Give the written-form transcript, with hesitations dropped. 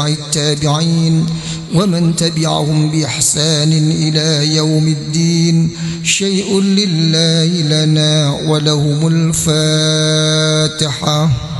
وتابع التابعين ومن تبعهم بإحسان إلى يوم الدين. شيء لله لنا ولهم الفاتحة.